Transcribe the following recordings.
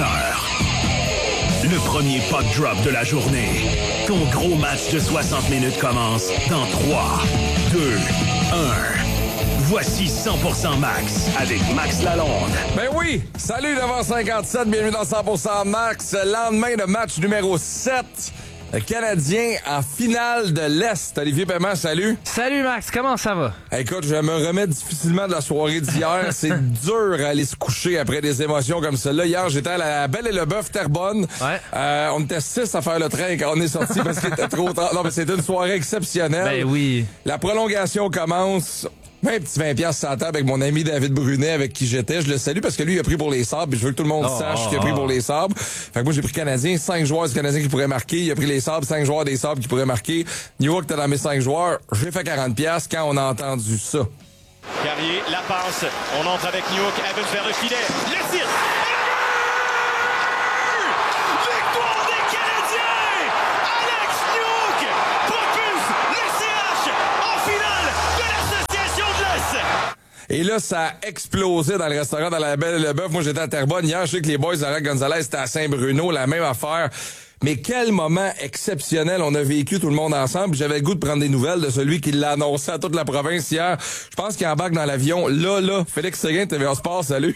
Le premier puck drop de la journée. Ton gros match de 60 minutes commence dans 3, 2, 1. Voici 100% Max avec Max Lalonde. Ben oui! Salut 9h57, bienvenue dans 100% Max. Lendemain de match numéro 7. Le Canadien en finale de l'Est. Olivier Paiement, salut. Salut Max, comment ça va? Écoute, je me remets difficilement de la soirée d'hier. C'est dur à aller se coucher après des émotions comme celle-là. Hier, j'étais à la Belle et le Bœuf Terrebonne. Ouais. On était 6 à faire le train quand on est sorti parce qu'il était trop tard. Non, mais c'était une soirée exceptionnelle. Ben oui. La prolongation commence. Un petit 20$ sur la table avec mon ami David Brunet avec qui j'étais. Je le salue parce que lui, il a pris pour les Sabres. Puis je veux que tout le monde sache qu'il a pris pour les Sabres. Fait que moi, j'ai pris Canadien, 5 joueurs du Canadien qui pourraient marquer. Il a pris les Sabres, 5 joueurs des Sabres qui pourraient marquer. New York, t'es dans mes 5 joueurs. J'ai fait 40$ quand on a entendu ça. Carrier, la passe. On entre avec New York. Evans vers le filet. Le tir. Victoire des Canadiens! Alex Newhook propulse le CH en finale de l'Association de l'Est. Et là, ça a explosé dans le restaurant dans la Belle et le Bœuf. Moi, j'étais à Terrebonne. Hier, je sais que les boys d'Arac Gonzalez étaient à Saint-Bruno, la même affaire. Mais quel moment exceptionnel on a vécu tout le monde ensemble. J'avais le goût de prendre des nouvelles de celui qui l'a annoncé à toute la province hier. Je pense qu'il embarque dans l'avion. Là, Félix Séguin, TVA Sport, salut.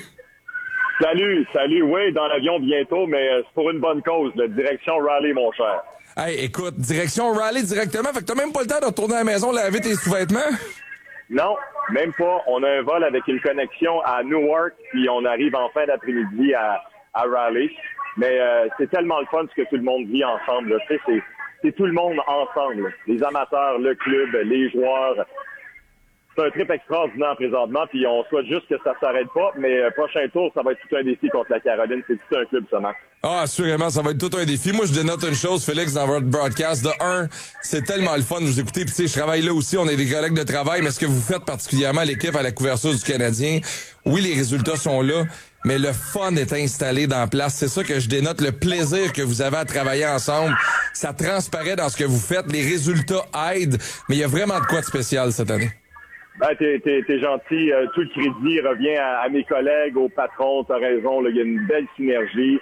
Salut, oui, dans l'avion bientôt, mais c'est pour une bonne cause, la direction Raleigh, mon cher. Hey, écoute, direction Raleigh directement, fait que t'as même pas le temps de retourner à la maison laver tes sous-vêtements? Non, même pas. On a un vol avec une connexion à Newark, puis on arrive en fin d'après-midi à Raleigh. Mais c'est tellement le fun ce que tout le monde vit ensemble. Là. Tu sais, c'est tout le monde ensemble. Là. Les amateurs, le club, les joueurs. C'est un trip extraordinaire présentement, puis on souhaite juste que ça s'arrête pas. Mais prochain tour, ça va être tout un défi contre la Caroline. C'est tout un club, ça, Max. Ah, assurément, ça va être tout un défi. Moi, je dénote une chose, Félix, dans votre broadcast. De un, c'est tellement le fun de vous écouter. Puis, tu sais, je travaille là aussi, on est des collègues de travail, mais ce que vous faites particulièrement, l'équipe à la couverture du Canadien, oui, les résultats sont là, mais le fun est installé dans la place. C'est ça que je dénote, le plaisir que vous avez à travailler ensemble. Ça transparaît dans ce que vous faites. Les résultats aident, mais il y a vraiment de quoi de spécial cette année. Ben, t'es gentil. Tout le crédit revient à mes collègues, aux patrons. T'as raison, là, il y a une belle synergie.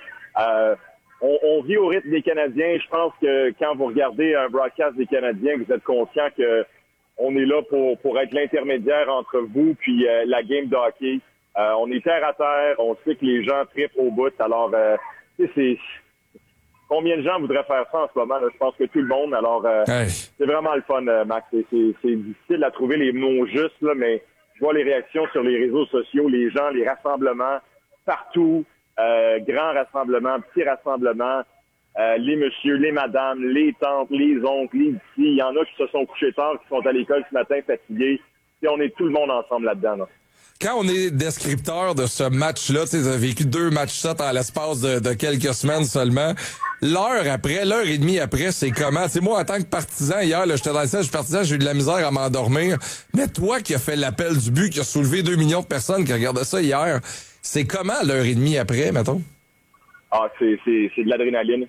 On vit au rythme des Canadiens. Je pense que quand vous regardez un broadcast des Canadiens, vous êtes conscient que on est là pour être l'intermédiaire entre vous puis la game de hockey. On est terre à terre. On sait que les gens trippent au bout. Alors, c'est combien de gens voudraient faire ça en ce moment? Là? Je pense que tout le monde. Alors, c'est vraiment le fun, Max. C'est difficile à trouver les mots justes, là, mais je vois les réactions sur les réseaux sociaux, les gens, les rassemblements partout. Grands rassemblements, petits rassemblements, les messieurs, les madames, les tantes, les oncles, les petits. Il y en a qui se sont couchés tard, qui sont à l'école ce matin fatigués. Et on est tout le monde ensemble là-dedans. Là. Quand on est descripteur de ce match-là, tu as vécu 2 matchs 7 en l'espace de quelques semaines seulement. L'heure et demie après, c'est comment? C'est moi, en tant que partisan, hier, là, j'étais dans le siège partisan, j'ai eu de la misère à m'endormir. Mais toi qui as fait l'appel du but, qui a soulevé 2 millions de personnes qui regardaient ça hier, c'est comment l'heure et demie après, mettons? Ah, c'est de l'adrénaline.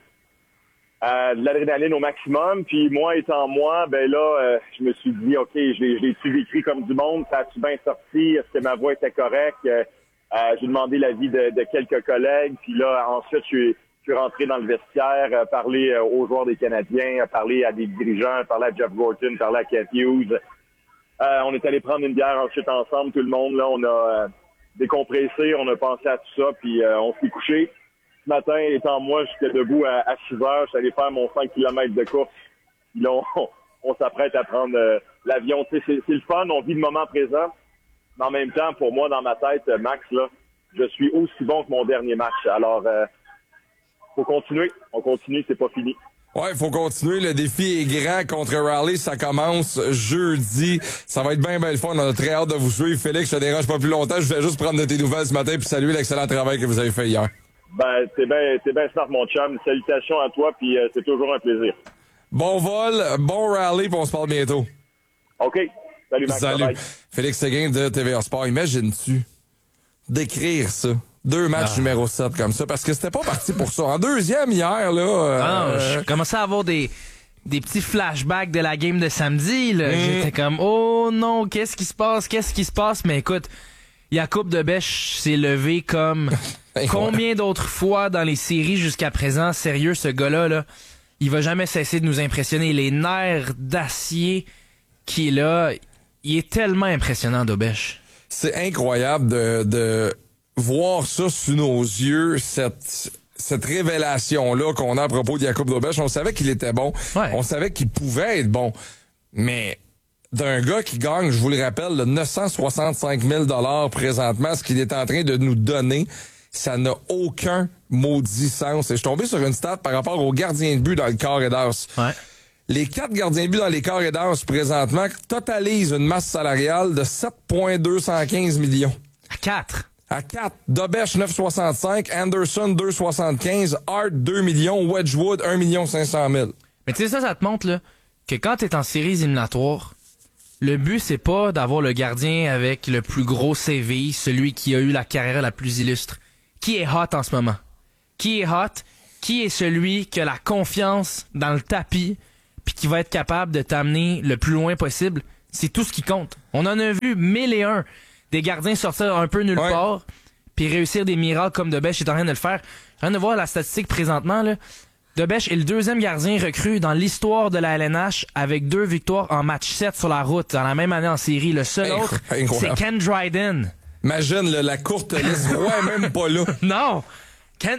De l'adrénaline au maximum. Puis moi étant moi, ben là, je me suis dit, OK, je l'ai-tu vécu comme du monde? Ça a-tu bien sorti? Est-ce que ma voix était correcte? J'ai demandé l'avis de quelques collègues. Puis là, ensuite, je suis rentré dans le vestiaire, parler aux joueurs des Canadiens, parler à des dirigeants, parler à Jeff Gorton, parler à Keith Hughes. On est allé prendre une bière ensuite ensemble, tout le monde. Là, on a décompressé, on a pensé à tout ça, puis on s'est couché. Ce matin, étant moi, j'étais debout à 6 heures, j'allais faire mon 5 km de course. Puis là, on s'apprête à prendre l'avion. Tu sais, c'est le fun, on vit le moment présent. Mais en même temps, pour moi, dans ma tête, Max, là, je suis aussi bon que mon dernier match. Alors, faut continuer. On continue, c'est pas fini. Ouais, il faut continuer. Le défi est grand contre Raleigh. Ça commence jeudi. Ça va être bien le fun. On a très hâte de vous suivre. Félix, je te dérange pas plus longtemps. Je voulais juste prendre de tes nouvelles ce matin puis saluer l'excellent travail que vous avez fait hier. Ben, t'es bien smart, mon chum. Salutations à toi, puis c'est toujours un plaisir. Bon vol, bon rallye, puis on se parle bientôt. OK. Salut, Max. Salut. Bye. Félix Séguin de TVA Sport. Imagines-tu d'écrire ça? 2 matchs numéro 7 comme ça, parce que c'était pas parti pour ça. En deuxième hier, là... je commençais à avoir des petits flashbacks de la game de samedi. Là. J'étais comme, oh non, qu'est-ce qui se passe? Mais écoute, Jakub Dobeš s'est levé comme combien d'autres fois dans les séries jusqu'à présent. Sérieux, ce gars-là, là, il va jamais cesser de nous impressionner. Les nerfs d'acier qu'il a, il est tellement impressionnant, Dobeš. C'est incroyable de voir ça sous nos yeux, cette révélation-là qu'on a à propos de Jakub Dobeš. On savait qu'il était bon. Ouais. On savait qu'il pouvait être bon. Mais d'un gars qui gagne, je vous le rappelle, le 965 000 $ présentement, ce qu'il est en train de nous donner, ça n'a aucun maudit sens. Et je suis tombé sur une stat par rapport aux gardiens de but dans le carré d'as. Ouais. Les 4 gardiens de but dans les carrés d'as présentement totalisent une masse salariale de 7,215 millions. À 4. À 4, Dobeš 9,65, Anderson 2,75, Hart 2 millions, Wedgwood 1 500 000. Mais tu sais, ça te montre là, que quand t'es en séries éliminatoires, le but, c'est pas d'avoir le gardien avec le plus gros CV, celui qui a eu la carrière la plus illustre. Qui est hot en ce moment? Qui est hot? Qui est celui qui a la confiance dans le tapis puis qui va être capable de t'amener le plus loin possible? C'est tout ce qui compte. On en a vu 1001 des gardiens sortir un peu nulle part puis réussir des miracles comme Dobeš est en train de le faire. Je viens de voir la statistique présentement, là. Dobeš est le deuxième gardien recru dans l'histoire de la LNH avec 2 victoires en match 7 sur la route dans la même année en série. Le seul autre, c'est Ken Dryden. Imagine la courte liste. Ouais, même pas là. Non! Ken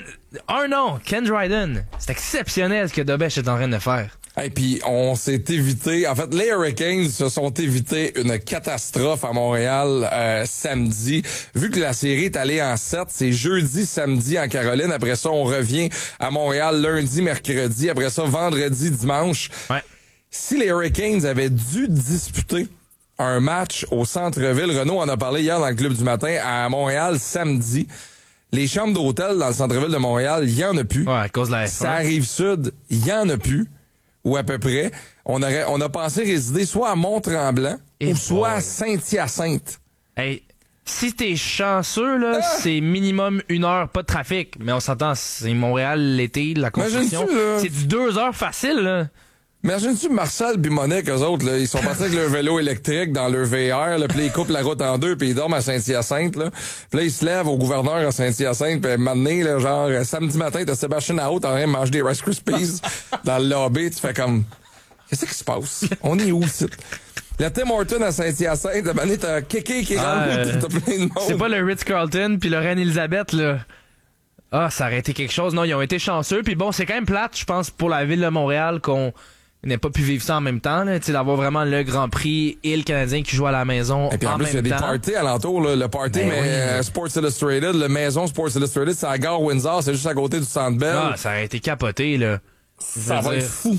Dryden. C'est exceptionnel ce que Dobeš est en train de faire. Et puis, on s'est évité... En fait, les Hurricanes se sont évités une catastrophe à Montréal samedi. Vu que la série est allée en 7, c'est jeudi, samedi en Caroline. Après ça, on revient à Montréal lundi, mercredi. Après ça, vendredi, dimanche. Ouais. Si les Hurricanes avaient dû disputer un match au centre-ville, Renaud en a parlé hier dans le Club du matin, à Montréal samedi, les chambres d'hôtel dans le centre-ville de Montréal, il y en a plus. Ouais, à cause de la F1. Ça arrive sud, il y en a plus. Ou à peu près, on a pensé résider soit à Mont-Tremblant ou soit à Saint-Hyacinthe. Hey, si t'es chanceux, là, c'est minimum 1 heure, pas de trafic. Mais on s'entend, c'est Montréal l'été, la construction. C'est du 2 heures facile, là. Imagine-tu Marcel puis Monique, eux autres, là, ils sont partis avec leur vélo électrique dans leur VR, là, puis ils coupent la route en 2 puis ils dorment à Saint-Hyacinthe, là. Puis là, ils se lèvent au gouverneur à Saint-Hyacinthe, puis maintenant, là, genre, samedi matin, t'as Sébastien Haute en train de manger des Rice Krispies dans le lobby, tu fais comme, qu'est-ce qui se passe? On est où, ici? Le Tim Horton à Saint-Hyacinthe, maintenant, t'as Kéké qui rentre, t'as plein de monde. C'est pas le Ritz-Carlton puis le Reine-Élisabeth, là. Ah, ça aurait été quelque chose. Non, ils ont été chanceux. Puis bon, c'est quand même plate, je pense, pour la ville de Montréal qu'on n'a pas pu vivre ça en même temps, là, d'avoir vraiment le Grand Prix et le Canadien qui joue à la maison. Et puis en plus, il y a des parties alentour, là, le party, mais Sports Illustrated, le maison Sports Illustrated, c'est à Gare Windsor, c'est juste à côté du Centre Bell. Ah, ça aurait été capoté, là. Ça va être fou.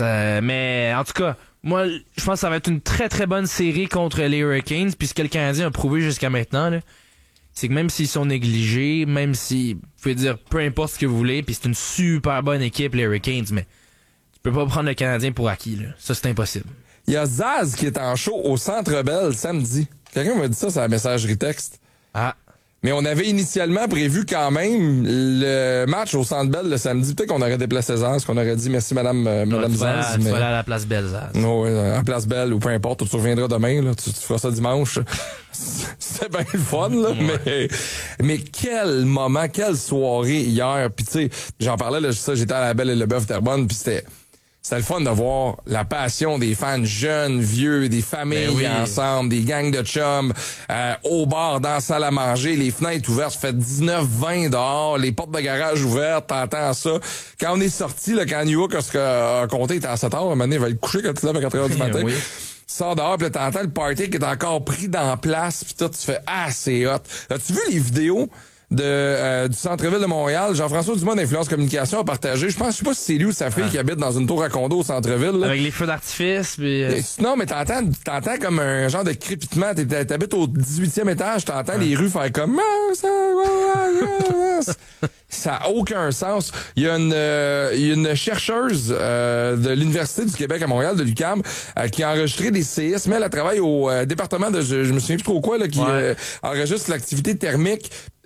Mais en tout cas, moi, je pense que ça va être une très très bonne série contre les Hurricanes, puis ce que le Canadien a prouvé jusqu'à maintenant, là, c'est que même s'ils sont négligés, même si, vous pouvez dire peu importe ce que vous voulez, puis c'est une super bonne équipe, les Hurricanes, mais tu peux pas prendre le Canadien pour acquis, là. Ça, c'est impossible. Il y a Zaz qui est en show au Centre Bell samedi. Quelqu'un m'a dit ça sur la messagerie texte. Ah. Mais on avait initialement prévu quand même le match au Centre Bell le samedi. Peut-être qu'on aurait déplacé Zaz, qu'on aurait dit merci madame Zaz. Tu vas aller à la place Belle, Zaz. Non, oui, à la place Belle ou peu importe, tu reviendras demain, là, tu feras ça dimanche. C'est bien le fun, là, mais quel moment, quelle soirée hier. Puis tu sais, j'en parlais, là, j'étais à la Belle et le Bœuf Terrebonne, puis c'était le fun de voir la passion des fans jeunes, vieux, des familles ensemble, des gangs de chums, au bar, dans la salle à manger, les fenêtres ouvertes, ça fait 19-20 dehors, les portes de garage ouvertes, t'entends ça. Quand on est sorti, là, quand New York a compté, il était à 7 heures, un moment donné, il va être couché quand tu lèves à 4 heures du matin. Tu sors dehors, pis là, t'entends le party qui est encore pris dans la place, pis tout, tu fais « Ah, c'est hot! » As-tu vu les vidéos du centre-ville de Montréal? Jean-François Dumas d'Influence Communication a partagé, je sais pas si c'est lui ou sa fille qui habite dans une tour à condo au centre-ville. Là. Avec les feux d'artifice. Puis non, mais t'entends comme un genre de crépitement. T'habites au 18e étage, t'entends les rues faire comme... Ça a aucun sens. Il y a une chercheuse de l'Université du Québec à Montréal, de l'UQAM, qui a enregistré des séismes. Elle travaille au département de... Je me souviens plus trop quoi, là, qui enregistre l'activité thermique.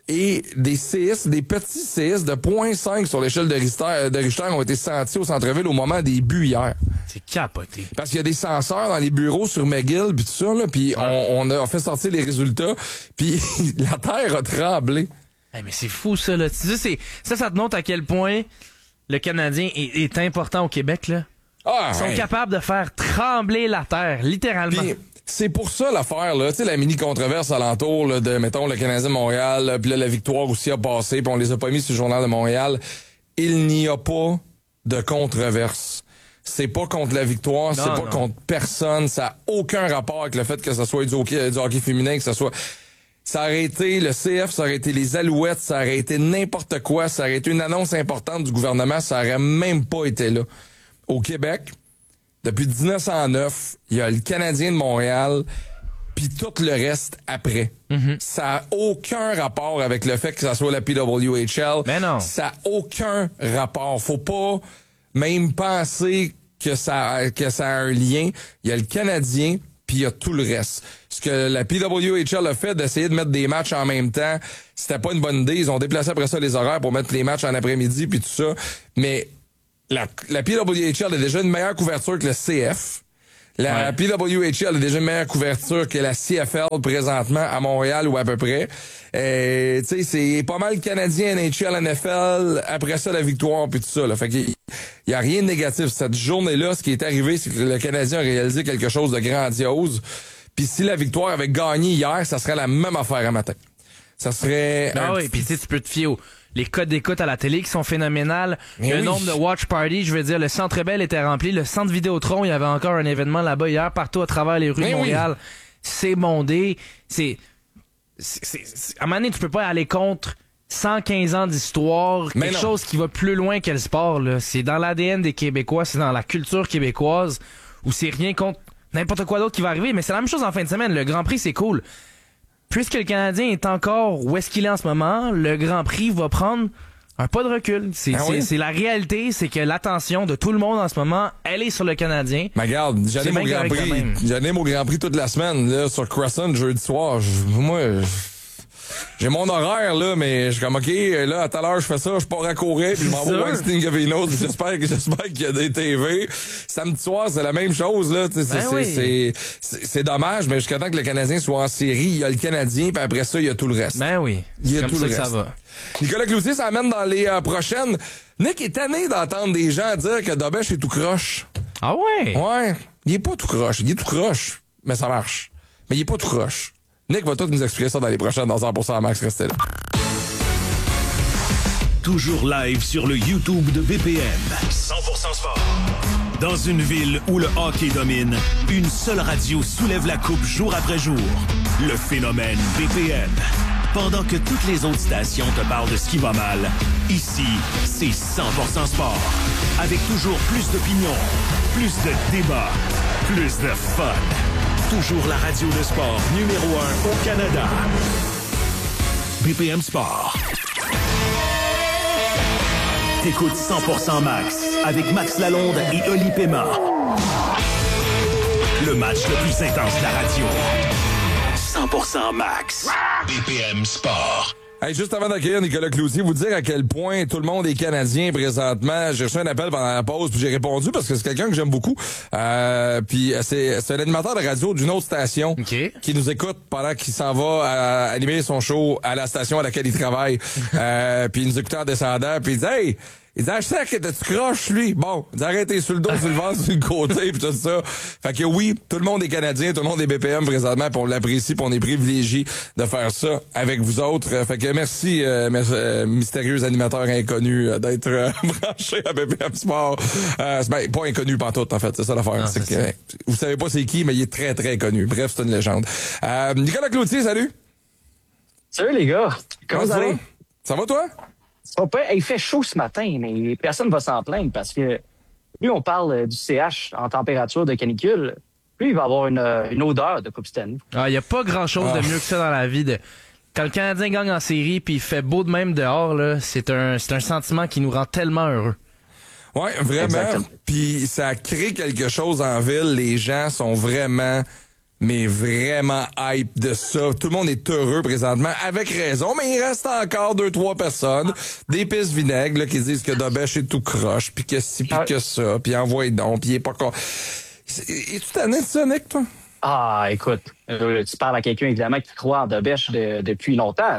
et des séismes, des petits séismes de 0.5 sur l'échelle de Richter ont été sentis au centre-ville au moment des buts hier. C'est capoté. Parce qu'il y a des senseurs dans les bureaux sur McGill puis tout ça, là, puis on a fait sortir les résultats, puis la terre a tremblé. Hey, mais c'est fou, ça, là. Tu sais, ça te montre à quel point le Canadien est important au Québec, là. Ah, Ils sont hey. capables de faire trembler la terre, littéralement. Puis, c'est pour ça l'affaire, là, tu sais, la mini-controverse alentour là, de, mettons, le Canadien de Montréal, puis là, la victoire aussi a passé, puis on les a pas mis sur le Journal de Montréal. Il n'y a pas de controverse. C'est pas contre la victoire, c'est pas contre personne, ça a aucun rapport avec le fait que ce soit du hockey féminin, que ce soit... Ça aurait été le CF, ça aurait été les Alouettes, ça aurait été n'importe quoi, ça aurait été une annonce importante du gouvernement, ça aurait même pas été là. Au Québec, depuis 1909, il y a le Canadien de Montréal, puis tout le reste après. Ça a aucun rapport avec le fait que ça soit la PWHL. Mais non. Ça a aucun rapport. Faut pas même penser que ça a un lien. Il y a le Canadien, puis il y a tout le reste. Ce que la PWHL a fait d'essayer de mettre des matchs en même temps, c'était pas une bonne idée. Ils ont déplacé après ça les horaires pour mettre les matchs en après-midi puis tout ça. Mais la PWHL a déjà une meilleure couverture que le CF. La PWHL a déjà une meilleure couverture que la CFL présentement à Montréal ou à peu près. Tu sais, c'est pas mal Canadien, NHL, NFL, après ça la victoire puis tout ça. Là. Fait qu'il y a rien de négatif. Cette journée-là, ce qui est arrivé, c'est que le Canadien a réalisé quelque chose de grandiose. Puis si la victoire avait gagné hier, ça serait la même affaire à matin. Ça serait... Ah oui, puis tu peux te fier les codes d'écoute à la télé qui sont phénoménales. Mais le oui. nombre de watch parties, je veux dire, le Centre Bell était rempli. Le Centre Vidéotron, il y avait encore un événement là-bas hier, partout à travers les rues de Montréal. C'est bondé. À un moment donné, tu peux pas aller contre 115 ans d'histoire, quelque chose qui va plus loin que le sport. Là. C'est dans l'ADN des Québécois, c'est dans la culture québécoise, où c'est rien contre n'importe quoi d'autre qui va arriver. Mais c'est la même chose en fin de semaine. Le Grand Prix, c'est cool. Puisque le Canadien est encore où est-ce qu'il est en ce moment, le Grand Prix va prendre un pas de recul. C'est la réalité, c'est que l'attention de tout le monde en ce moment, elle est sur le Canadien. Mais regarde, j'anime au Grand Prix toute la semaine, là, sur Crescent, jeudi soir. J'ai mon horaire, là, mais je suis comme, OK, là, à tout à l'heure, je fais ça, je pars à courir, puis je m'en vais au Weinstein Gavino. J'espère qu'il y a des TV. Samedi soir, c'est la même chose, là. C'est dommage, mais jusqu'à temps que le Canadien soit en série, il y a le Canadien, puis après ça, il y a tout le reste. Ben oui. Il y a comme tout ça le que reste. ça va. Nicolas Cloutier s'amène dans les prochaines. Nick est tanné d'entendre des gens dire que Dobèche est tout croche. Ah ouais? Ouais. Il est pas tout croche. Il est tout croche, mais ça marche. Mais il est pas tout croche. Nick va tout nous expliquer ça dans les prochaines dans 100% Max. Restez là. Toujours live sur le YouTube de BPM. 100% sport. Dans une ville où le hockey domine, une seule radio soulève la coupe jour après jour. Le phénomène BPM. Pendant que toutes les autres stations te parlent de ce qui va mal, ici, c'est 100% sport. Avec toujours plus d'opinions, plus de débats, plus de fun. Toujours la radio de sport numéro 1 au Canada. BPM Sport. T'écoutes 100% Max avec Max Lalonde et Oli Pema. Le match le plus intense de la radio. 100% Max. BPM Sport. Hey, juste avant d'accueillir Nicolas Cloutier, vous dire à quel point tout le monde est canadien présentement. J'ai reçu un appel pendant la pause, puis j'ai répondu parce que c'est quelqu'un que j'aime beaucoup. Puis c'est un animateur de radio d'une autre station qui nous écoute pendant qu'il s'en va animer son show à la station à laquelle il travaille. Puis il nous écoutait en descendant, puis il dit « Hey! » Il dit, je sais que tu croches, lui. Bon, il dit, arrêtez sur le dos, sur le ventre, sur le côté, puis tout ça. Fait que oui, tout le monde est canadien, tout le monde est BPM présentement, puis on l'apprécie, puis on est privilégié de faire ça avec vous autres. Fait que merci, mystérieux animateur inconnu, d'être branché à BPM Sport. C'est pas inconnu pantoute, en fait, c'est ça l'affaire. Non, c'est que vous savez pas c'est qui, mais il est très, très connu. Bref, c'est une légende. Nicolas Cloutier, salut! Salut les gars! Comment ça va? Ça va toi? Il fait chaud ce matin, mais personne ne va s'en plaindre parce que plus on parle du CH en température de canicule, plus il va avoir une odeur de Coupe Stanley. Il n'y a pas grand-chose de mieux que ça dans la vie. Quand le Canadien gagne en série puis il fait beau de même dehors, là, c'est un sentiment qui nous rend tellement heureux. Ouais, vraiment. Exactement. Puis ça crée quelque chose en ville. Les gens sont vraiment mais vraiment hype de ça. Tout le monde est heureux présentement, avec raison, mais il reste encore 2-3 personnes, des pistes vinaigres là, qui disent que Dobèche est tout croche, puis que ci, puis que ça, puis envoie donc, puis il est pas con. Es-tu tanné de ça, Nick, toi? Ah, écoute, tu parles à quelqu'un, évidemment, qui croit en Dobèche depuis longtemps.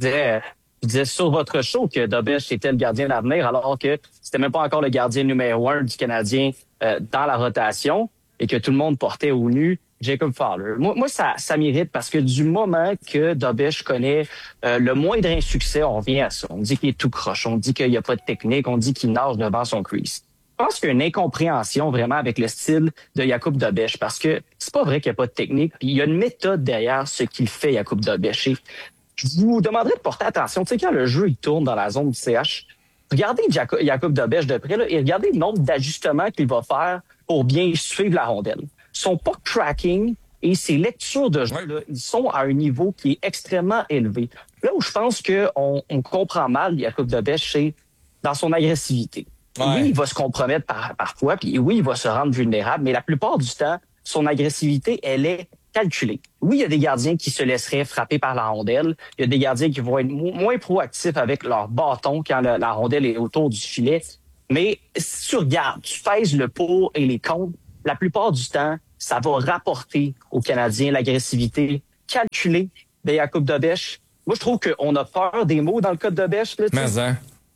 Je disais sur votre show que Dobèche était le gardien d'avenir, alors que c'était même pas encore le gardien numéro 1 du Canadien dans la rotation et que tout le monde portait au nu Jacob Fowler. Moi ça m'irrite parce que du moment que Dobèche connaît le moindre insuccès, on vient à ça. On dit qu'il est tout croche, on dit qu'il n'y a pas de technique, on dit qu'il nage devant son crease. Je pense qu'il y a une incompréhension vraiment avec le style de Jakub Dobèche parce que c'est pas vrai qu'il n'y a pas de technique. Puis il y a une méthode derrière ce qu'il fait, Jakub Dobèche. Et je vous demanderais de porter attention. Tu sais, quand le jeu il tourne dans la zone du CH, regardez Jakub Dobèche de près là, et regardez le nombre d'ajustements qu'il va faire pour bien suivre la rondelle. Son puck tracking et ses lectures de jeu, là, ils sont à un niveau qui est extrêmement élevé. Là où je pense qu'on comprend mal Jakub Dobèche, c'est dans son agressivité. Ouais. Oui, il va se compromettre parfois, puis oui, il va se rendre vulnérable, mais la plupart du temps, son agressivité, elle est calculée. Oui, il y a des gardiens qui se laisseraient frapper par la rondelle. Il y a des gardiens qui vont être moins proactifs avec leur bâton quand la rondelle est autour du filet. Mais si tu regardes, tu pèses le pour et les contre, la plupart du temps, ça va rapporter aux Canadiens l'agressivité calculée de Jakub Dobèche. Moi, je trouve qu'on a peur des mots dans le cas de Dobèche. Là, Mais hein?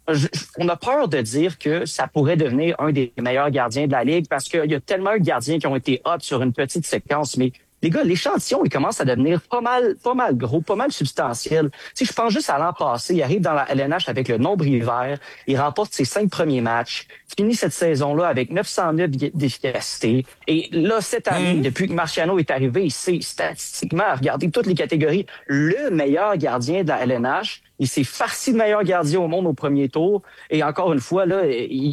On a peur de dire que ça pourrait devenir un des meilleurs gardiens de la Ligue parce qu'il y a tellement de gardiens qui ont été hot sur une petite séquence. Mais les gars, l'échantillon, il commence à devenir pas mal gros, pas mal substantiel. Tu sais, je pense juste à l'an passé, il arrive dans la LNH avec le nombril vert, il remporte ses 5 premiers matchs, finit cette saison-là avec 909 d'efficacité. Et là, cette année, depuis que Marciano est arrivé, il s'est statistiquement, regardez toutes les catégories, le meilleur gardien de la LNH. Il s'est farci de meilleur gardien au monde au premier tour. Et encore une fois, là,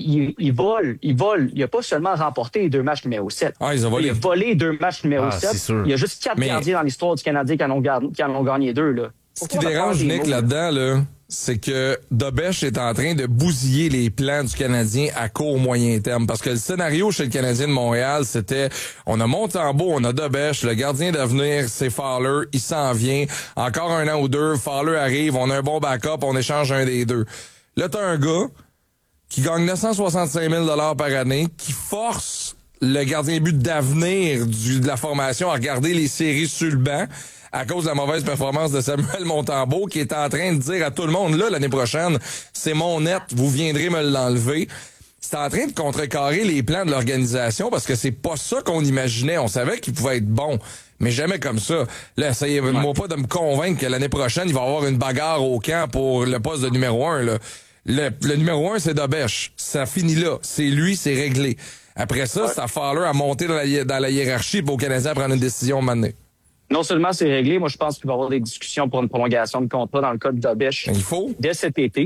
il vole. Il a pas seulement remporté les 2 matchs numéro 7. Ah, ils ont volé. Il a volé 2 matchs numéro 7. C'est sûr. Il y a juste 4 gardiens dans l'histoire du Canadien qui en ont gagné 2, là. Ce qui dérange, Nick, là-dedans, là, c'est que Dobèche est en train de bousiller les plans du Canadien à court moyen terme. Parce que le scénario chez le Canadien de Montréal, c'était on a Montembeault, on a Dobèche, le gardien d'avenir, c'est Fowler, il s'en vient. Encore 1 an ou 2, Fowler arrive, on a un bon backup, on échange un des 2. Là, t'as un gars qui gagne 965 000 $ par année, qui force le gardien but d'avenir de la formation à regarder les séries sur le banc à cause de la mauvaise performance de Samuel Montembeault, qui est en train de dire à tout le monde, là, l'année prochaine, c'est mon net, vous viendrez me l'enlever. C'est en train de contrecarrer les plans de l'organisation parce que c'est pas ça qu'on imaginait. On savait qu'il pouvait être bon, mais jamais comme ça. Là, essayez-moi pas de me convaincre que l'année prochaine, il va y avoir une bagarre au camp pour le poste de numéro 1, là. Le numéro 1, c'est Dobèche. Ça finit là. C'est lui, c'est réglé. Après ça, c'est à Fowler à monter dans la hiérarchie pour au Canadien à prendre une décision maintenant. Non seulement c'est réglé, moi je pense qu'il va y avoir des discussions pour une prolongation de contrat dans le cas de Dobèche. Il faut. Dès cet été.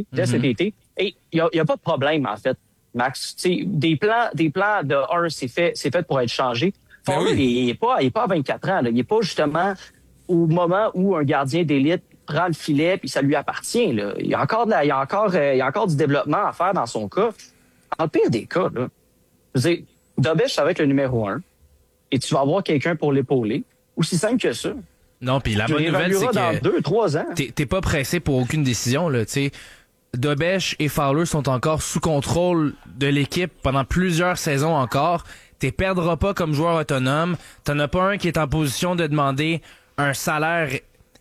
Et il y a pas de problème, en fait, Max. Tu sais, des plans de 1, c'est fait pour être changé. Fowler, il est pas à 24 ans, là. Il est pas justement au moment où un gardien d'élite prend le filet puis ça lui appartient, là. Il y a encore du développement à faire dans son cas. En le pire des cas, là, je veux dire, Dobèche, ça va être le numéro 1 et tu vas avoir quelqu'un pour l'épauler. Aussi simple que ça. Non, puis la bonne nouvelle, c'est dans que 2-3 ans. T'es pas pressé pour aucune décision, là, tu sais. Dobèche et Fowler sont encore sous contrôle de l'équipe pendant plusieurs saisons encore. T'es perdras pas comme joueur autonome. T'en as pas un qui est en position de demander un salaire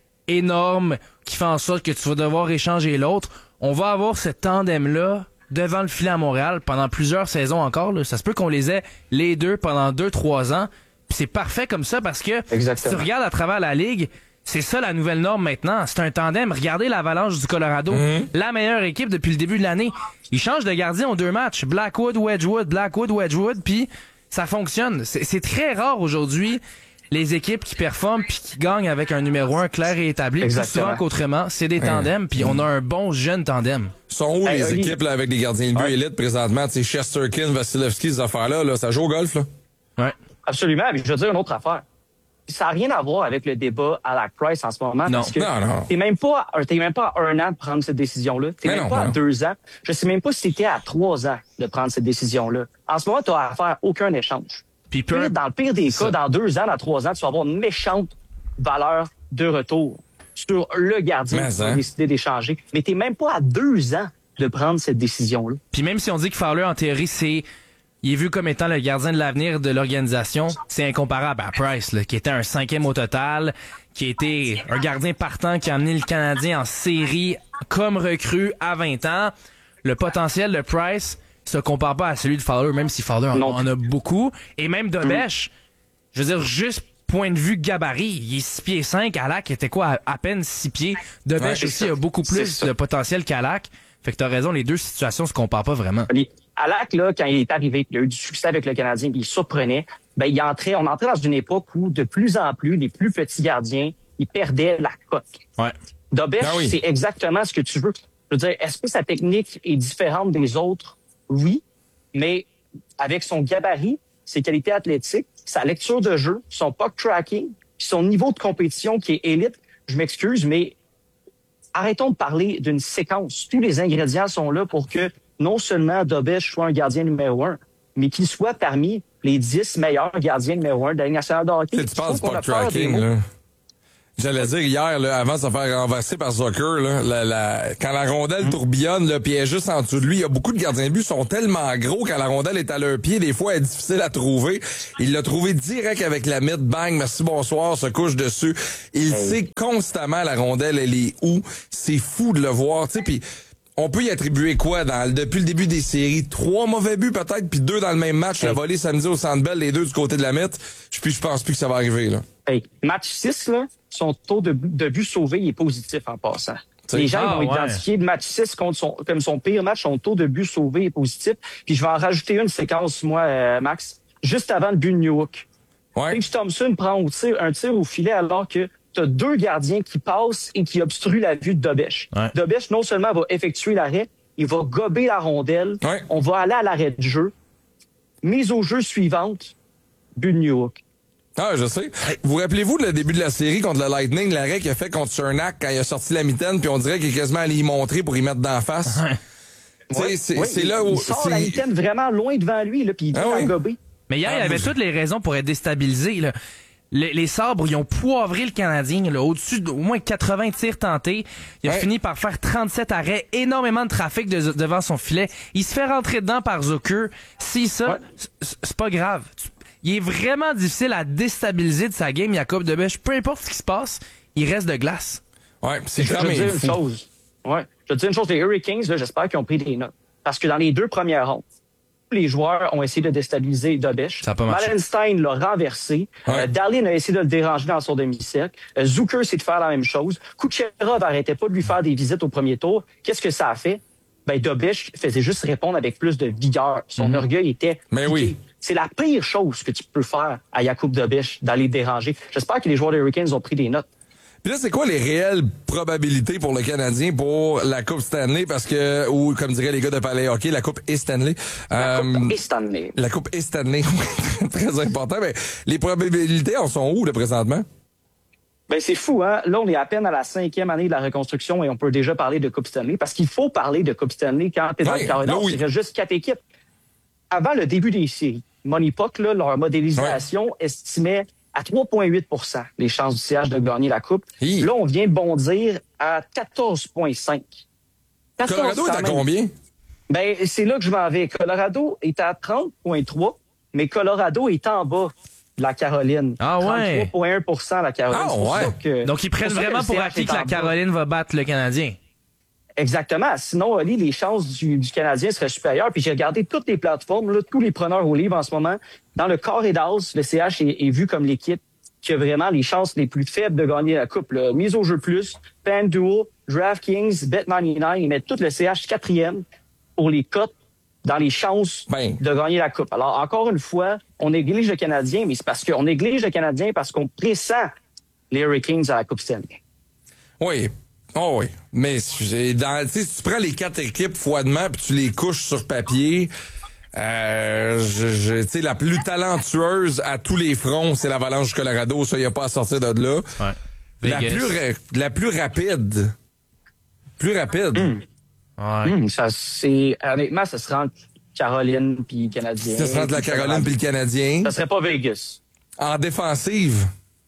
énorme qui fait en sorte que tu vas devoir échanger l'autre. On va avoir ce tandem-là devant le filet à Montréal pendant plusieurs saisons encore, là. Ça se peut qu'on les ait les deux pendant 2-3 ans. Puis c'est parfait comme ça parce que si tu regardes à travers la ligue, c'est ça la nouvelle norme maintenant. C'est un tandem. Regardez l'Avalanche du Colorado. La meilleure équipe depuis le début de l'année. Ils changent de gardien aux 2 matchs. Blackwood, Wedgwood, puis ça fonctionne. C'est très rare aujourd'hui les équipes qui performent puis qui gagnent avec un numéro 1 clair et établi. Plus souvent qu'autrement, c'est des tandems puis on a un bon jeune tandem. Sont où les équipes là, avec des gardiens de but élite présentement? Tu sais, Shesterkin, Vasilevski, ces affaires-là, là, ça joue au golf, là? Ouais. Absolument. Mais je veux dire une autre affaire. Ça n'a rien à voir avec le débat à la Price en ce moment. Non. Parce que Non. t'es même pas à 1 an de prendre cette décision-là. T'es même pas à 2 ans. Je sais même pas si t'es à 3 ans de prendre cette décision-là. En ce moment, t'as à faire aucun échange. Puis Dans le pire des cas, dans 2 ans, dans 3 ans, tu vas avoir une méchante valeur de retour sur le gardien qui a décidé d'échanger. Mais t'es même pas à 2 ans de prendre cette décision-là. Puis même si on dit que Fowler, en théorie, il est vu comme étant le gardien de l'avenir de l'organisation, c'est incomparable à Price, là, qui était un 5e au total, qui était un gardien partant qui a amené le Canadien en série comme recrue à 20 ans. Le potentiel de Price se compare pas à celui de Fowler, même si Fowler en a beaucoup. Et même Dobèche, je veux dire, juste point de vue gabarit, il est 6 pieds 5, Halak était quoi, à peine 6 pieds. Dobèche aussi a beaucoup plus de potentiel qu'Halak. Fait que t'as raison, les deux situations se comparent pas vraiment. Halak, là, quand il est arrivé, il a eu du succès avec le Canadien, puis il surprenait, on entrait dans une époque où, de plus en plus, les plus petits gardiens, ils perdaient la cote. Ouais. Dobèche, c'est exactement ce que tu veux. Je veux dire, est-ce que sa technique est différente des autres? Oui, mais avec son gabarit, ses qualités athlétiques, sa lecture de jeu, son puck tracking, puis son niveau de compétition qui est élite, je m'excuse, mais arrêtons de parler d'une séquence. Tous les ingrédients sont là pour que non seulement Dobèche soit un gardien numéro 1, mais qu'il soit parmi les 10 meilleurs gardiens numéro 1 de la Ligue nationale de hockey. Tu parles du puck tracking, là. J'allais dire hier, là, avant de se faire renverser par Zucker, là, quand la rondelle tourbillonne, là, puis elle est juste en dessous de lui, il y a beaucoup de gardiens de but sont tellement gros quand la rondelle est à leur pied, des fois elle est difficile à trouver. Il l'a trouvé direct avec la mythe, bang, merci, bonsoir, se couche dessus. Il sait constamment la rondelle, elle est où. C'est fou de le voir, tu sais, puis on peut y attribuer quoi depuis le début des séries? 3 mauvais buts peut-être, puis 2 dans le même match, la volée samedi au Centre Bell, les 2 du côté de la mythe. Puis je pense plus que ça va arriver, là. Match 6, là, son taux de but sauvé il est positif en passant. Les gens vont identifier le match 6 comme son pire match, son taux de but sauvé est positif. Puis je vais en rajouter une séquence, moi, Max, juste avant le but de Newhook. Tage Thompson prend un tir au filet alors que tu as 2 gardiens qui passent et qui obstruent la vue de Dobèche. Dobèche, non seulement va effectuer l'arrêt, il va gober la rondelle. On va aller à l'arrêt de jeu. Mise au jeu suivante, but de Newhook. Ah, je sais. Vous rappelez-vous le début de la série contre le Lightning, l'arrêt qu'il a fait contre Cernak quand il a sorti la mitaine, puis on dirait qu'il est quasiment allé y montrer pour y mettre d'en face. C'est là où... Il sort la mitaine vraiment loin devant lui, là, puis il vient gober. Mais hier, il avait toutes les raisons pour être déstabilisé, là. Les Sabres, ils ont poivré le Canadien, là, au-dessus d'au moins 80 tirs tentés. Il a fini par faire 37 arrêts, énormément de trafic devant son filet. Il se fait rentrer dedans par Zucker. Si ça, c'est pas grave. Il est vraiment difficile à déstabiliser de sa game, Jacob Dobèche. Peu importe ce qui se passe, il reste de glace. Ouais, c'est quand même fou. Je vais te dire une chose, les Hurricanes, là, j'espère qu'ils ont pris des notes. Parce que dans les 2 premières rondes, tous les joueurs ont essayé de déstabiliser Dobèche. Malenstein l'a renversé. Darlin a essayé de le déranger dans son demi-cercle. Zucker, c'est de faire la même chose. Kucherov n'arrêtait pas de lui faire des visites au premier tour. Qu'est-ce que ça a fait? Dobèche faisait juste répondre avec plus de vigueur. Son orgueil était... Mais oui. C'est la pire chose que tu peux faire à Jakub Dobèche, d'aller déranger. J'espère que les joueurs des Hurricanes ont pris des notes. Puis là, c'est quoi les réelles probabilités pour le Canadien pour la Coupe Stanley? Parce que, ou comme diraient les gars de Palais Hockey, la Coupe Stanley. La Coupe Stanley. La Coupe Stanley, très important. Mais les probabilités en sont où, là, présentement? C'est fou, hein? Là, on est à peine à la 5e année de la reconstruction et on peut déjà parler de Coupe Stanley parce qu'il faut parler de Coupe Stanley quand t'es dans le corridor. Il reste juste 4 équipes. Avant le début des séries, Moneypuck, là, leur modélisation estimait à 3,8 les chances du CH de gagner la Coupe. Là, on vient de bondir à 14,5. Colorado est à combien? C'est là que je m'en vais. Colorado est à 30,3, mais Colorado est en bas de la Caroline. 33,1 la Caroline. Donc, ils prennent vraiment pour acquis que la Caroline va battre le Canadien. Exactement. Sinon, Oli, les chances du Canadien seraient supérieures. Puis j'ai regardé toutes les plateformes, là, tous les preneurs au livre en ce moment. Dans le carré d'as, le CH est vu comme l'équipe qui a vraiment les chances les plus faibles de gagner la Coupe. Là. Mise au jeu plus, FanDuel, DraftKings, Bet99, ils mettent tout le CH 4e pour les cotes dans les chances de gagner la Coupe. Alors, encore une fois, on néglige le Canadien, mais c'est parce qu'on néglige le Canadien parce qu'on pressent les Hurricanes à la Coupe Stanley. Oui. Oh oui, mais si tu prends les 4 équipes froidement puis tu les couches sur papier, la plus talentueuse à tous les fronts, c'est l'Avalanche du Colorado, ça y a pas à sortir de là. La plus rapide. Plus rapide. Ça c'est honnêtement, ça Caroline puis Canadien. Ça serait entre la Caroline puis le Canadien. Ça serait pas Vegas. En défensive,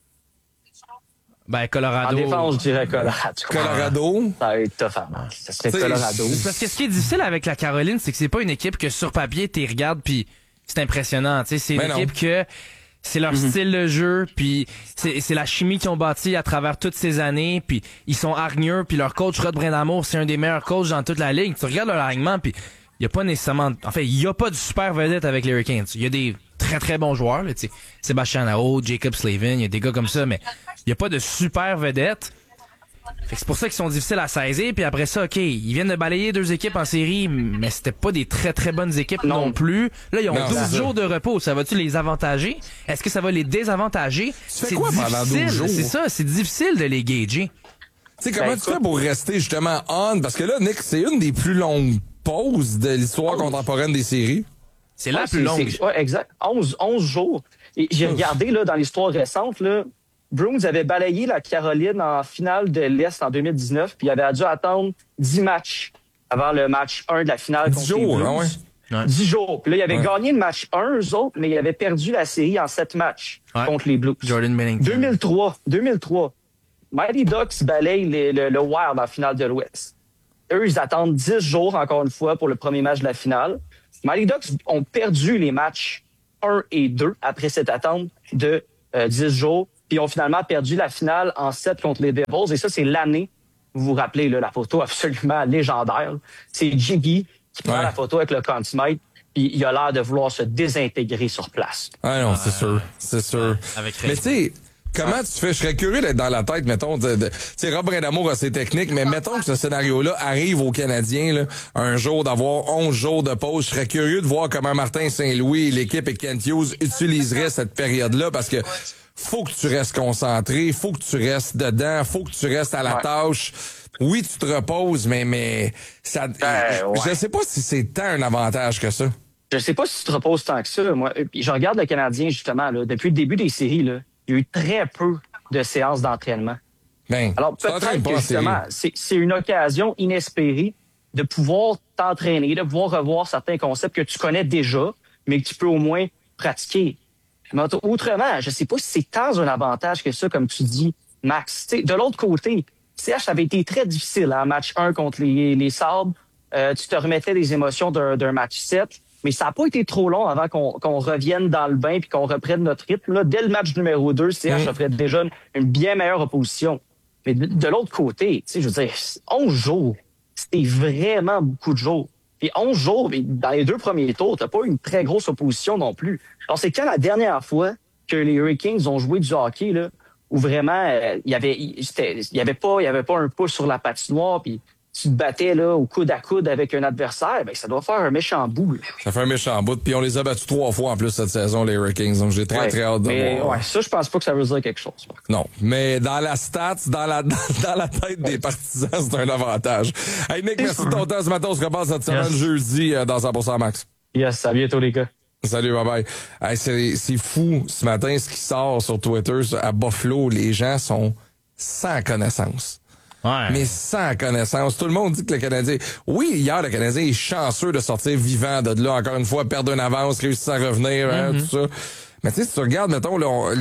Ben, En Colorado. défense, je dirais Colorado. Colorado. Ça va être tough à match. Ça serait T'sais, Colorado. Parce que ce qui est difficile avec la Caroline, c'est que c'est pas une équipe que sur papier, t'y regardes puis c'est impressionnant. Tu sais, c'est une Ben non. équipe que c'est leur style de jeu, puis c'est la chimie qu'ils ont bâtie à travers toutes ces années, puis ils sont hargneux, puis leur coach Rod Brindamour, c'est un des meilleurs coachs dans toute la ligue. Tu regardes leur alignement, puis il y a pas nécessairement... En fait, il y a pas de super vedette avec les Hurricanes. Il y a des très très bons joueurs, là, tu sais. Sébastien Aho, Jacob Slavin, il y a des gars comme ça, mais il y a pas de super vedette. Fait que c'est pour ça qu'ils sont difficiles à saisir. Puis après ça, OK, ils viennent de balayer 2 équipes en série, mais c'était pas des très très bonnes équipes non plus. Là, ils ont Non, 12 c'est jours de repos. Ça va-tu les avantager? Est-ce que ça va les désavantager? fais quoi pendant 12 jours? C'est ça, c'est difficile de les gager. Tu sais, comment tu fais pour rester justement on? Parce que là, Nick, c'est une des plus longues pauses de l'histoire contemporaine des séries. C'est la plus longue. Ouais, exact. 11 jours. Et j'ai regardé là, dans l'histoire récente, là, Bruins avait balayé la Caroline en finale de l'Est en 2019, puis il avait dû attendre 10 matchs avant le match 1 de la finale 10 contre jours, les Blues. ah ouais. 10 jours. Puis là, il avait Ouais. gagné le match 1, eux autres, mais il avait perdu la série en 7 matchs Ouais. contre les Blues. Jordan Bennington. 2003. Mighty Ducks balayent le Wild en finale de l'Ouest. Eux, ils attendent 10 jours, encore une fois, pour le premier match de la finale. Mighty Ducks ont perdu les matchs 1 et 2 après cette attente de 10 jours. Puis ils ont finalement perdu la finale en 7 contre les Devils. Et ça, c'est l'année, vous vous rappelez, là, la photo absolument légendaire. C'est Jiggy qui prend Ouais. la photo avec le contimètre. Puis il a l'air de vouloir se désintégrer sur place. Ah non, c'est sûr. C'est sûr. Avec Mais raison. tu sais, comment tu fais? Je serais curieux d'être dans la tête, mettons, tu sais, Rob Brindamour a ses techniques, mais mettons que ce scénario-là arrive aux Canadiens, là, un jour d'avoir 11 jours de pause. Je serais curieux de voir comment Martin Saint-Louis, l'équipe et Kent Hughes utiliseraient cette période-là, parce que faut que tu restes concentré, faut que tu restes dedans, faut que tu restes à la tâche. Oui, tu te reposes, mais ça, ouais. je sais pas si c'est tant un avantage que ça. Je sais pas si tu te reposes tant que ça. Moi, puis je regarde le Canadien, justement, là, depuis le début des séries, là, il y a eu très peu de séances d'entraînement. Ben, Alors, tu t'entraînes peut-être pas que, en série. justement, c'est une occasion inespérée de pouvoir t'entraîner, de pouvoir revoir certains concepts que tu connais déjà, mais que tu peux au moins pratiquer. Mais autrement, je sais pas si c'est tant un avantage que ça, comme tu dis, Max. T'sais, de l'autre côté, CH avait été très difficile en match 1 contre les Sabres. Tu te remettais des émotions d'un match 7. Mais ça n'a pas été trop long avant qu'on revienne dans le bain puis qu'on reprenne notre rythme. Là, dès le match numéro 2, CH offrait déjà une bien meilleure opposition. Mais de l'autre côté, tu sais, je veux dire, 11 jours, c'était vraiment beaucoup de jours. Puis 11 jours, mais dans les 2 premiers tours, t'as pas une très grosse opposition non plus. Alors, c'est quand la dernière fois que les Hurricanes ont joué du hockey, là, où vraiment, il y avait pas un pouce sur la patinoire, puis tu te battais là au coude à coude avec un adversaire, ben ça doit faire un méchant bout. Là. Ça fait un méchant bout. Puis on les a battus 3 fois en plus cette saison, les Hurricanes. Donc j'ai très hâte de mais, voir. Ouais, ça, je pense pas que ça veut dire quelque chose. Non, mais dans la stats, dans la tête des partisans, c'est un avantage. Hey Nick, merci de ton temps ce matin. On se repasse cette semaine jeudi dans 100% Max. Yes, à bientôt les gars. Salut, bye bye. Hey, c'est fou ce matin ce qui sort sur Twitter à Buffalo. Les gens sont sans connaissance. Ouais. Mais sans connaissance. Tout le monde dit que le Canadien... Oui, hier, le Canadien est chanceux de sortir vivant de là. Encore une fois, perdre une avance, réussir à revenir, hein, tout ça. Mais tu sais, si tu regardes, mettons, là,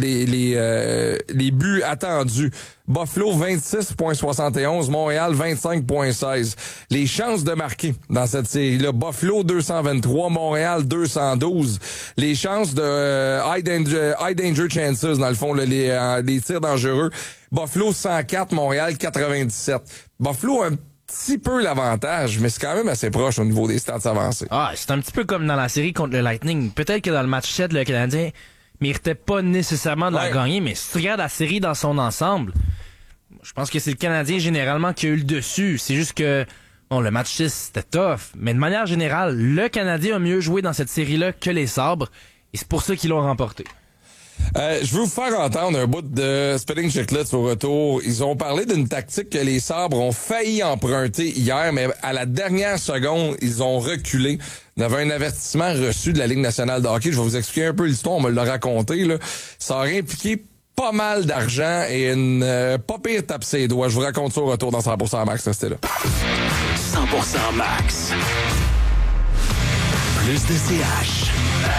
les buts attendus. Buffalo, 26,71. Montréal, 25,16. Les chances de marquer dans cette série-là. Buffalo, 223. Montréal, 212. Les chances de high danger chances, dans le fond, là, les tirs dangereux. Buffalo, 104. Montréal, 97. Buffalo, un petit peu l'avantage, mais c'est quand même assez proche au niveau des stats avancés. Ah, c'est un petit peu comme dans la série contre le Lightning. Peut-être que dans le match 7, le Canadien méritait pas nécessairement de la gagner, mais si tu regardes la série dans son ensemble, je pense que c'est le Canadien généralement qui a eu le dessus. C'est juste que bon, le match 6, c'était tough, mais de manière générale, le Canadien a mieux joué dans cette série-là que les Sabres, et c'est pour ça qu'ils l'ont remporté. Je veux vous faire entendre un bout de Spitting Chicklets au retour. Ils ont parlé d'une tactique que les Sabres ont failli emprunter hier, mais à la dernière seconde, ils ont reculé. Il y avait un avertissement reçu de la Ligue nationale de hockey. Je vais vous expliquer un peu l'histoire, on me l'a raconté. Là. Ça aurait impliqué pas mal d'argent et une pas pire tape ses doigts. Je vous raconte ça au retour dans 100% Max, restez là. 100% Max. plus de CH.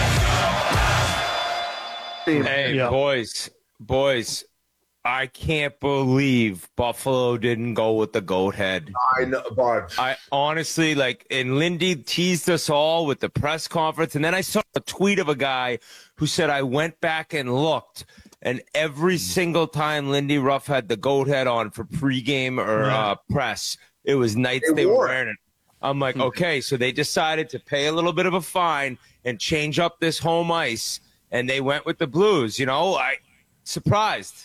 Hey, boys, I can't believe Buffalo didn't go with the goat head. I know, but I honestly, and Lindy teased us all with the press conference, and then I saw a tweet of a guy who said, I went back and looked, and every single time Lindy Ruff had the goat head on for pregame or press, it was nights they were wearing it. I'm like, okay, so they decided to pay a little bit of a fine and change up this home ice, and they went with the Blues. Surprised.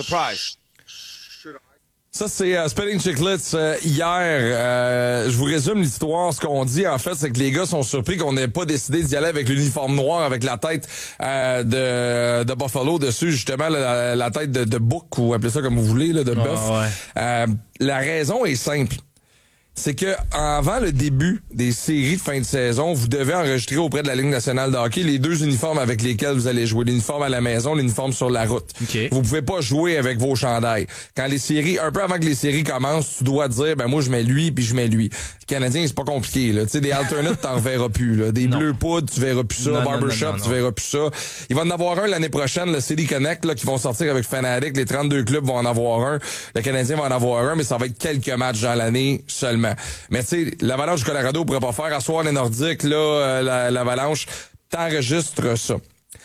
Ça, c'est Spelling Chicklets hier. Je vous résume l'histoire. Ce qu'on dit, en fait, c'est que les gars sont surpris qu'on n'ait pas décidé d'y aller avec l'uniforme noir, avec la tête de Buffalo dessus, justement, la tête de bouc, ou appelez ça comme vous voulez, là, de bœuf. Ouais. La raison est simple. C'est que avant le début des séries de fin de saison, vous devez enregistrer auprès de la Ligue nationale de hockey les deux uniformes avec lesquels vous allez jouer. L'uniforme à la maison, l'uniforme sur la route. Okay. Vous pouvez pas jouer avec vos chandails. Quand les séries, un peu avant que les séries commencent, tu dois dire, moi je mets lui puis je mets lui. Les Canadiens, c'est pas compliqué, là. Tu sais, des alternates, t'en reverras plus, là. Des bleus poudres, tu verras plus ça. Barbershop, tu verras plus ça. Il va en avoir un l'année prochaine, le City Connect, là, qui vont sortir avec Fanatic. Les 32 clubs vont en avoir un. Le Canadien va en avoir un, mais ça va être quelques matchs dans l'année seulement. Mais tu sais, l'Avalanche du Colorado pourrait pas faire asseoir les Nordiques, là, l'Avalanche, t'enregistres ça.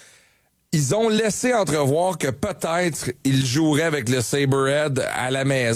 Ils ont laissé entrevoir que peut-être ils joueraient avec le Saberhead à la maison.